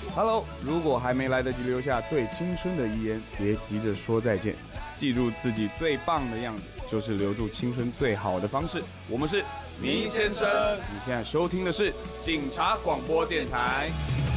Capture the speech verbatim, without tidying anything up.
Hello， 如果还没来得及留下对青春的遗言，别急着说再见。记住自己最棒的样子，就是留住青春最好的方式。我们是明先生，你现在收听的是警察广播电台。